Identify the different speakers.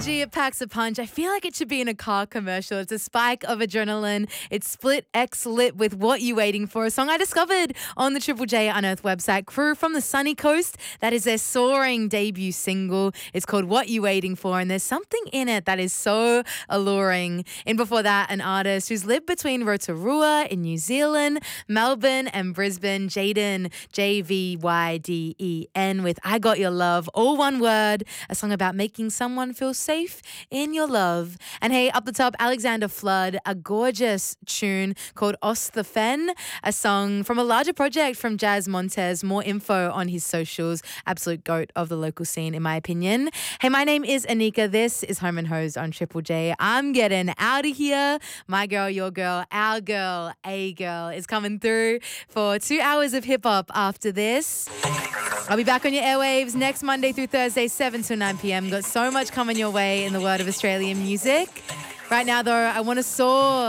Speaker 1: energy, it packs a punch. I feel like it should be in a car commercial. It's a spike of adrenaline. It's split X lit with What You Waiting For, a song I discovered on the Triple J Unearthed website. Crew from the sunny coast, that is their soaring debut single. It's called What You Waiting For, and there's something in it that is so alluring. And before that, an artist who's lived between Rotorua in New Zealand, Melbourne and Brisbane, Jayden, Jvyden, with I Got Your Love, all one word, a song about making someone feel safe in your love. And hey, up the top, Alexander Flood, a gorgeous tune called Os the Fen, a song from a larger project from Jazz Montez. More info on his socials. Absolute goat of the local scene, in my opinion. Hey, my name is Anika. This is Home and Hose on Triple J. I'm getting out of here. My girl, your girl, our girl, a girl is coming through for 2 hours of hip hop after this. I'll be back on your airwaves next Monday through Thursday, 7 to 9 p.m. Got so much coming your way in the world of Australian music. Right now, though, I want to soar